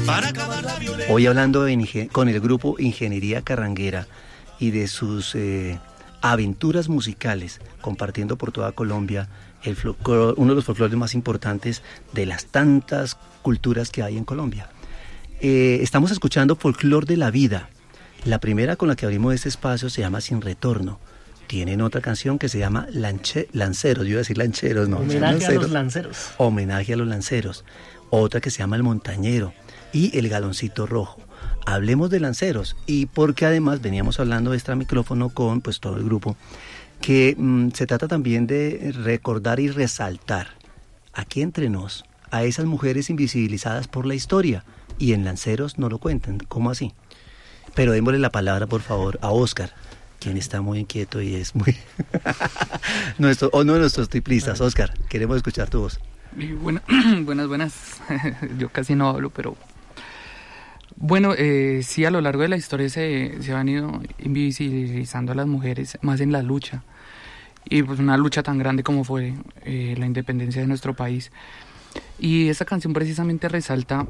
Hoy hablando con el grupo Ingeniería Carranguera y de sus aventuras musicales, compartiendo por toda Colombia uno de los folclores más importantes de las tantas culturas que hay en Colombia. Estamos escuchando Folclor de la Vida. La primera con la que abrimos este espacio se llama Sin Retorno. Tienen otra canción que se llama Lanceros. Yo iba a decir lancheros, no. Homenaje a los lanceros. Homenaje a los lanceros. Otra que se llama El Montañero y El Galoncito Rojo. Hablemos de lanceros, y porque además veníamos hablando extra micrófono con pues todo el grupo, que se trata también de recordar y resaltar aquí entre nos a esas mujeres invisibilizadas por la historia, y en Lanceros no lo cuentan. ¿Cómo así? Pero démosle la palabra por favor a Oscar, quien está muy inquieto y es muy uno de nuestros triplistas. Oscar, queremos escuchar tu voz. Buenas. Yo casi no hablo, pero bueno, sí, a lo largo de la historia se han ido invisibilizando a las mujeres, más en la lucha, y pues una lucha tan grande como fue la independencia de nuestro país. Y esa canción precisamente resalta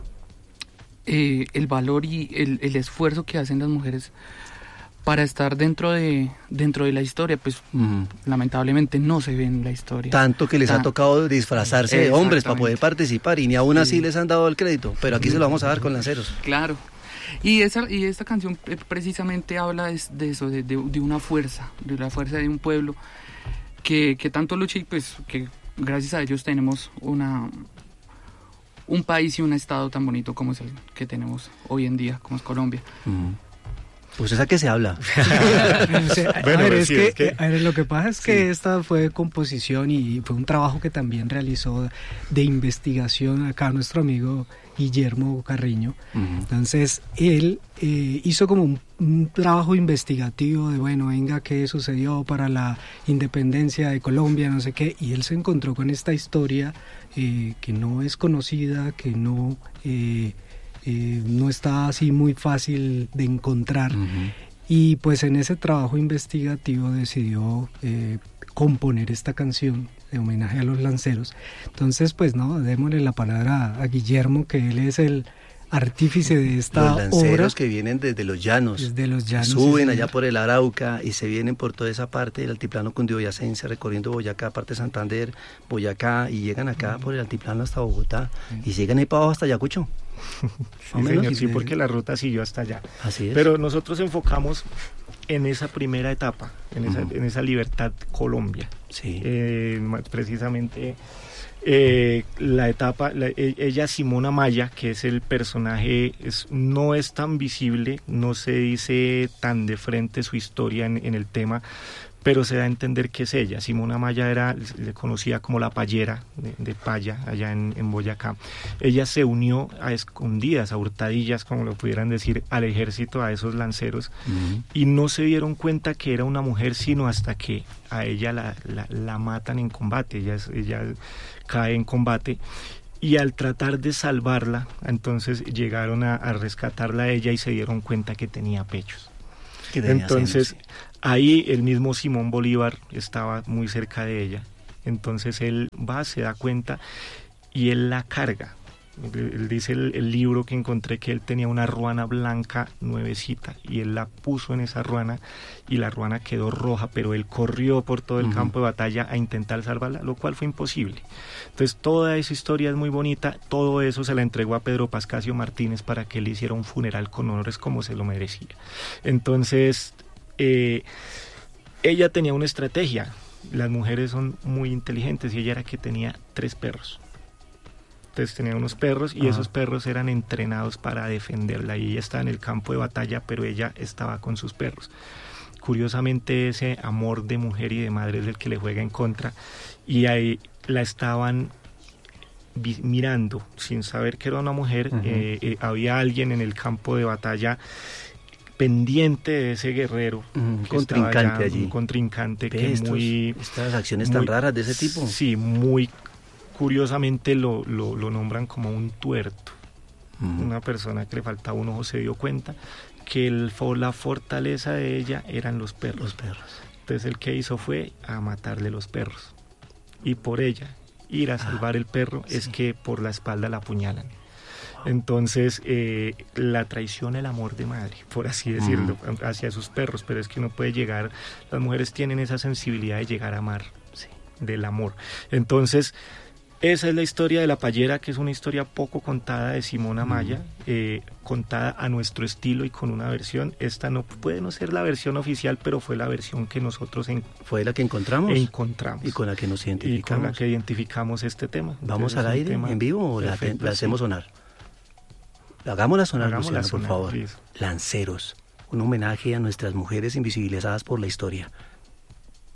el valor y el esfuerzo que hacen las mujeres para estar dentro de la historia. Pues lamentablemente no se ve en la historia. Tanto que les ha tocado disfrazarse de hombres para poder participar, y ni aún así les han dado el crédito, pero aquí se lo vamos a dar con Lanceros. Claro. Y esta canción precisamente habla de eso, de una fuerza, de la fuerza de un pueblo que tanto lucha, y pues que gracias a ellos tenemos un país y un estado tan bonito como es el que tenemos hoy en día, como es Colombia. Pues esa que se habla. Lo que pasa es que esta fue composición y fue un trabajo que también realizó de investigación acá nuestro amigo Guillermo Carriño. Entonces él hizo como un trabajo investigativo de venga, qué sucedió para la independencia de Colombia, no sé qué, y él se encontró con esta historia que no es conocida, que no está así muy fácil de encontrar. Y pues en ese trabajo investigativo decidió componer esta canción de homenaje a los lanceros. Entonces pues démosle la palabra a Guillermo, que él es el artífice de esta obra. Los lanceros que vienen desde los llanos. Desde los llanos. Suben allá por el Arauca y se vienen por toda esa parte del altiplano cundiboyacense, recorriendo Boyacá, parte de Santander, Boyacá, y llegan acá por el altiplano hasta Bogotá, y llegan ahí para abajo hasta Ayacucho. Sí, porque la ruta siguió hasta allá. Así es. Pero nosotros enfocamos en esa primera etapa, en esa Libertad Colombia. Sí. Precisamente la etapa, ella Simona Maya, que es el personaje, no es tan visible, no se dice tan de frente su historia en el tema, pero se da a entender que es ella. Simona Maya le conocía como la payera de Paya, allá en Boyacá. Ella se unió a escondidas, a hurtadillas, como lo pudieran decir, al ejército, a esos lanceros, y no se dieron cuenta que era una mujer, sino hasta que a ella la matan en combate. Ella cae en combate, y al tratar de salvarla, entonces llegaron a rescatarla a ella y se dieron cuenta que tenía pechos. Entonces ahí el mismo Simón Bolívar estaba muy cerca de ella, entonces él se da cuenta y él la carga. Él dice el libro que encontré que él tenía una ruana blanca nuevecita y él la puso en esa ruana y la ruana quedó roja, pero él corrió por todo el campo de batalla a intentar salvarla, lo cual fue imposible. Entonces toda esa historia es muy bonita, todo eso se la entregó a Pedro Pascasio Martínez para que él hiciera un funeral con honores como se lo merecía. Entonces ella tenía una estrategia, las mujeres son muy inteligentes, y ella era que tenía 3 perros. Entonces tenía unos perros y esos perros eran entrenados para defenderla, y ella estaba en el campo de batalla, pero ella estaba con sus perros. Curiosamente ese amor de mujer y de madre es el que le juega en contra, y ahí la estaban mirando sin saber que era una mujer. Había alguien en el campo de batalla pendiente de ese guerrero, contrincante allí. Un contrincante que estas acciones tan raras de ese tipo. Sí, muy curiosamente lo nombran como un tuerto. Una persona que le faltaba un ojo se dio cuenta que la fortaleza de ella eran los perros. Entonces el que hizo fue a matarle los perros, y por ella ir a salvar el perro es que por la espalda la apuñalan. Entonces, la traición, el amor de madre, por así decirlo, hacia sus perros, pero es que uno puede llegar, las mujeres tienen esa sensibilidad de llegar a amar, sí, del amor. Entonces, esa es la historia de La Payera, que es una historia poco contada de Simón Amaya, contada a nuestro estilo y con una versión. Esta no puede no ser la versión oficial, pero fue la versión que nosotros fue la que encontramos y con la que nos identificamos. Y con la que identificamos este tema. ¿Vamos al aire en vivo o perfecto, la hacemos sonar? Hagámosla sonar, Luciano, por favor. Please. Lanceros, un homenaje a nuestras mujeres invisibilizadas por la historia.